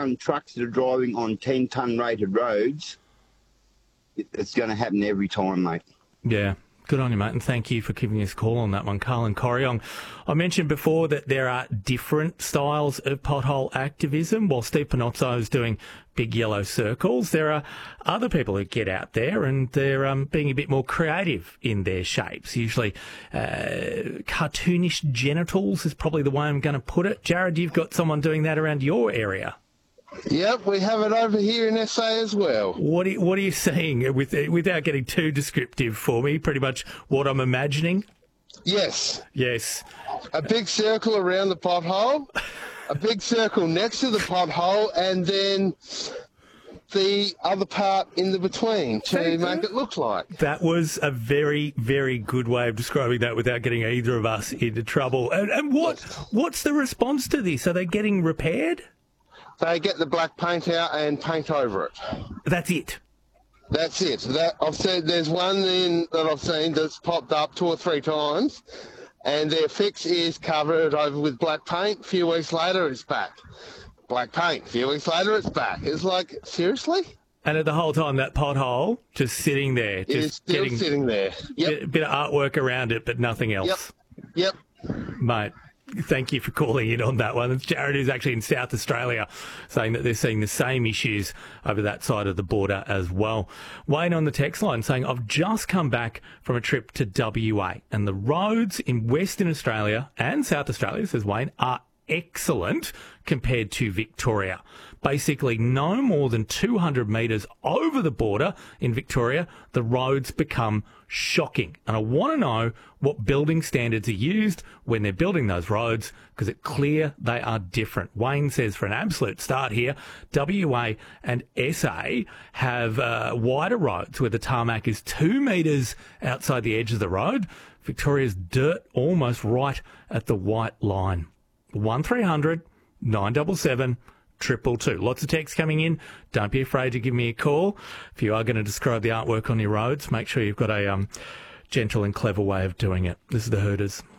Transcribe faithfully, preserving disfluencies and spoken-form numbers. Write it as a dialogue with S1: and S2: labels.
S1: um, trucks that are driving on ten-tonne rated roads, it, it's going to happen every time, mate.
S2: Yeah. Good on you, mate, and thank you for giving us a call on that one, Carl and Corryong. I mentioned before that there are different styles of pothole activism. While Steve Panozzo is doing big yellow circles, there are other people who get out there and they're um, being a bit more creative in their shapes. Usually uh, cartoonish genitals is probably the way I'm going to put it. Jared, you've got someone doing that around your area.
S3: Yep, we have it over here in S A as well.
S2: What are you, what are you seeing, with, without getting too descriptive for me, pretty much what I'm imagining?
S3: Yes.
S2: Yes.
S3: A big circle around the pothole, a big circle next to the pothole, and then the other part in the between to make it look like.
S2: That was a very, very good way of describing that without getting either of us into trouble. And, and what what's the response to this? Are they getting repaired?
S3: They get the black paint out and paint over it.
S2: That's it.
S3: That's it. That I've said there's one in that I've seen that's popped up two or three times, and their fix is covered over with black paint. A few weeks later, it's back. Black paint. A few weeks later, it's back. It's like, seriously?
S2: And at the whole time, that pothole just sitting there, just
S3: it is still
S2: getting
S3: sitting there. Yep.
S2: A bit of artwork around it, but nothing else.
S3: Yep. Yep.
S2: Mate, thank you for calling in on that one. It's Jared, who's actually in South Australia, saying that they're seeing the same issues over that side of the border as well. Wayne on the text line saying, I've just come back from a trip to W A, and the roads in Western Australia and South Australia, says Wayne, are excellent compared to Victoria. Basically, no more than two hundred metres over the border in Victoria, the roads become shocking. And I want to know what building standards are used when they're building those roads, because it's clear they are different. Wayne says, for an absolute start here, W A and S A have uh, wider roads where the tarmac is two metres outside the edge of the road. Victoria's dirt almost right at the white line. one three hundred nine seven seven triple two. Lots of texts coming in. Don't be afraid to give me a call. If you are going to describe the artwork on your roads, make sure you've got a um, gentle and clever way of doing it. This is The Hooters.